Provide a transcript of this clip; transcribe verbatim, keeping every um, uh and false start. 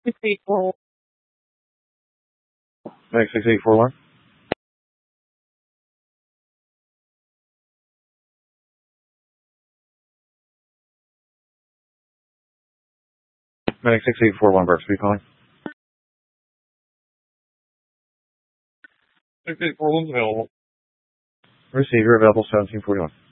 six eight four. Medic six eight four one. Medic six eight four one, Burke Street calling. six eight four one's available. Receiver available seventeen forty-one.